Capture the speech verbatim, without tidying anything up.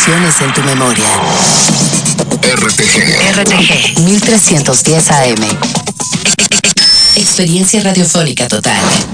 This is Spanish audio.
Emociones en tu memoria. R T G. R T G mil trescientos diez A M. Experiencia radiofónica total.